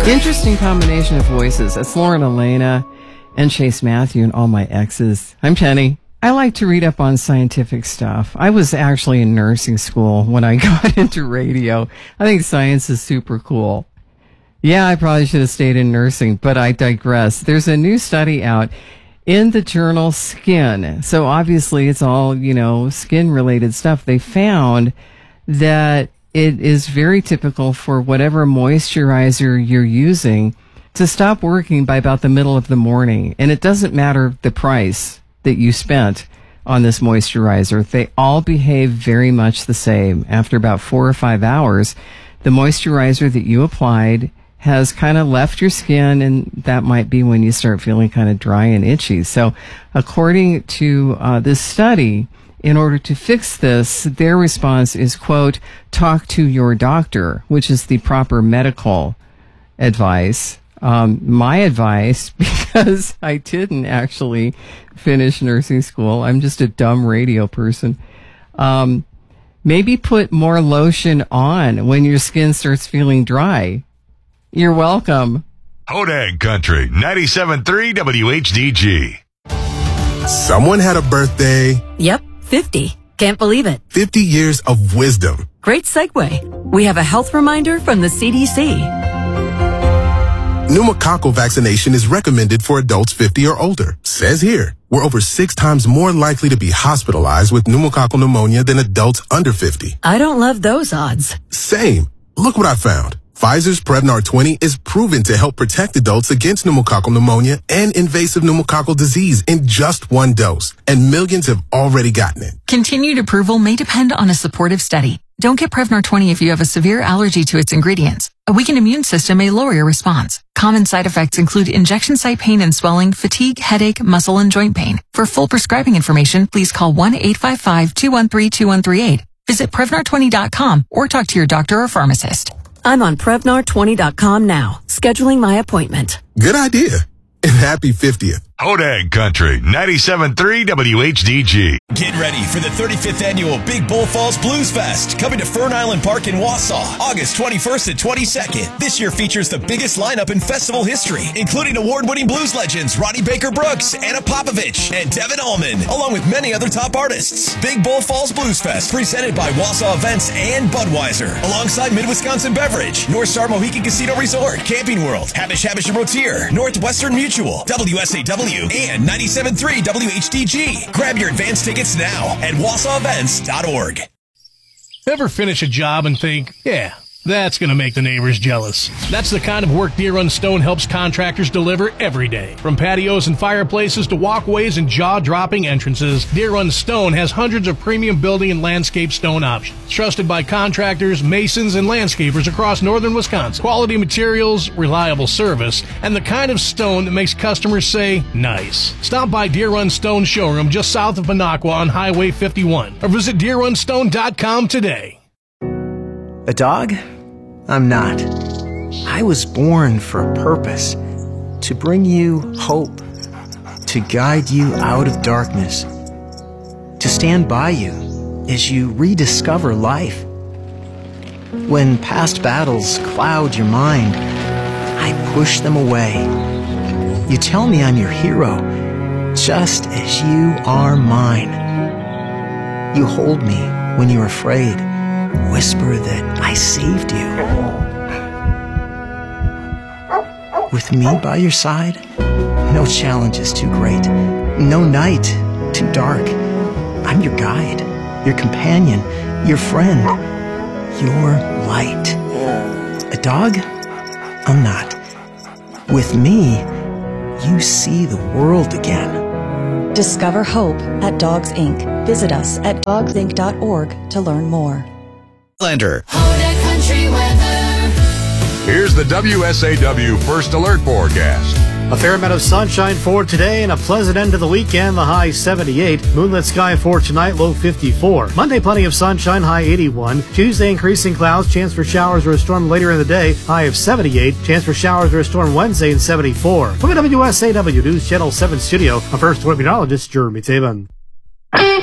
Interesting combination of voices. It's Lauren Elena and Chase Matthew and all my exes. I'm Penny. I like to read up on scientific stuff. I was actually in nursing school when I got into radio. I think science is super cool. Yeah, I probably should have stayed in nursing, but I digress. There's a new study out in the journal Skin. So obviously it's all, skin related stuff. They found that it is very typical for whatever moisturizer you're using to stop working by about the middle of the morning. And it doesn't matter the price that you spent on this moisturizer. They all behave very much the same. After about 4 or 5 hours, the moisturizer that you applied has kind of left your skin, and that might be when you start feeling kind of dry and itchy. So according to this study, in order to fix this, their response is, quote, talk to your doctor, which is the proper medical advice. My advice, because I didn't actually finish nursing school, I'm just a dumb radio person, maybe put more lotion on when your skin starts feeling dry. You're welcome. Hodag Country, 97.3 WHDG. Someone had a birthday. Yep, 50. Can't believe it. 50 years of wisdom. Great segue. We have a health reminder from the CDC. Pneumococcal vaccination is recommended for adults 50 or older. Says here, we're over 6 times more likely to be hospitalized with pneumococcal pneumonia than adults under 50. I don't love those odds. Same. Look what I found. Pfizer's Prevnar 20 is proven to help protect adults against pneumococcal pneumonia and invasive pneumococcal disease in just 1 dose, and millions have already gotten it. Continued approval may depend on a supportive study. Don't get Prevnar 20 if you have a severe allergy to its ingredients. A weakened immune system may lower your response. Common side effects include injection site pain and swelling, fatigue, headache, muscle, and joint pain. For full prescribing information, please call 1-855-213-2138. Visit Prevnar20.com or talk to your doctor or pharmacist. I'm on Prevnar20.com now, scheduling my appointment. Good idea. And happy 50th. Hodag Country, 97.3 WHDG. Get ready for the 35th annual Big Bull Falls Blues Fest, coming to Fern Island Park in Wausau, August 21st and 22nd. This year features the biggest lineup in festival history, including award-winning blues legends Ronnie Baker Brooks, Anna Popovich, and Devin Allman, along with many other top artists. Big Bull Falls Blues Fest, presented by Wausau Events and Budweiser, alongside Mid-Wisconsin Beverage, North Star Mohican Casino Resort, Camping World, Habish and Rotier, Northwestern Mutual, WSAW, and 97.3 WHDG. Grab your advance tickets now at WausauEvents.org. Ever finish a job and think, yeah, that's going to make the neighbors jealous? That's the kind of work Deer Run Stone helps contractors deliver every day. From patios and fireplaces to walkways and jaw-dropping entrances, Deer Run Stone has hundreds of premium building and landscape stone options. Trusted by contractors, masons, and landscapers across northern Wisconsin. Quality materials, reliable service, and the kind of stone that makes customers say, nice. Stop by Deer Run Stone showroom just south of Minocqua on Highway 51 or visit DeerRunStone.com today. A dog? I'm not. I was born for a purpose. To bring you hope. To guide you out of darkness. To stand by you as you rediscover life. When past battles cloud your mind, I push them away. You tell me I'm your hero, just as you are mine. You hold me when you're afraid. Whisper that I saved you. With me by your side, no challenge is too great, no night too dark. I'm your guide, your companion, your friend, your light. A dog? I'm not. With me, you see the world again. Discover hope at Dogs Inc. Visit us at dogsinc.org to learn more. Hodag Country weather. Here's the WSAW First Alert forecast. A fair amount of sunshine for today and a pleasant end to the weekend, the high 78. Moonlit sky for tonight, low 54. Monday, plenty of sunshine, high 81. Tuesday, increasing clouds, chance for showers or a storm later in the day, high of 78. Chance for showers or a storm Wednesday in 74. From the WSAW News Channel 7 studio, I'm First Alert meteorologist Jeremy Taban.